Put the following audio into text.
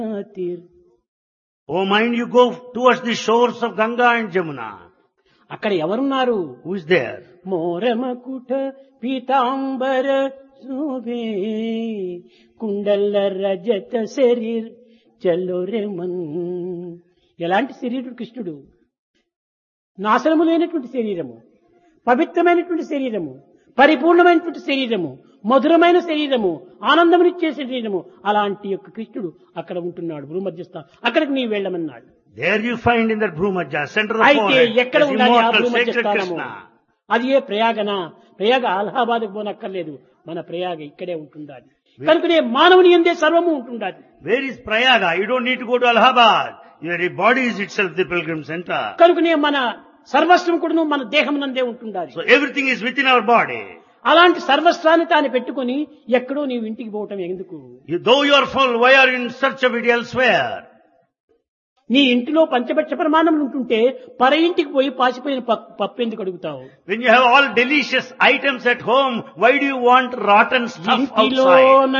తీర్ Oh mind, you go towards the shores of Ganga and Jamuna. అక్కడ ఎవరున్నారు? Who is there? మోరమకుట Pitambara శోభే కుండల రజత శరీర్ చలోరెమన్. ఎలాంటి శరీరుడు కృష్ణుడు? నాశనము లేనటువంటి శరీరము, పవిత్రమైనటువంటి శరీరము, పరిపూర్ణమైనటువంటి శరీరము, మధురమైన శరీరము, ఆనందమునిచ్చే శరీరము. అలాంటి యొక్క కృష్ణుడు అక్కడ ఉంటున్నాడు భూమధ్యస్థ. అక్కడికి నీవు వెళ్ళమన్నాడు. There you find in that Bhumajja, center of అయితే forest, ఎక్కడ is ఉండాలి ఆ immortal, భూమధ్య sacred స్థానము? Krishna. అది ఏ ప్రయాగనా? ప్రయాగ అలహాబాద్కు పోనక్కర్లేదు, మన ప్రయాగ ఇక్కడే ఉంటుండాలి. కనుకనే మానవుని ఎందే సర్వము ఉంటుండాలి. Where is Prayaga? You don't need to go to Allahabad. Your body is itself the pilgrim center. కనుకనే మన సర్వస్వం కూడా మన దేహం నందే ఉంటుండాలి. So everything is within our body. అలాంటి సర్వస్వాన్ని తాను పెట్టుకుని ఎక్కడో నీవు ఇంటికి పోవటం ఎందుకు? Though you are full, why are you in search of it elsewhere? నీ ఇంటిలో పంచభక్ష ప్రమాణములు ఉంటుంటే పర ఇంటికి పోయి పాసిపోయిన పప్పు ఎందుకు అడుగుతావు? When you have all delicious items at home, why do you want rotten stuff ఇంటిలో outside?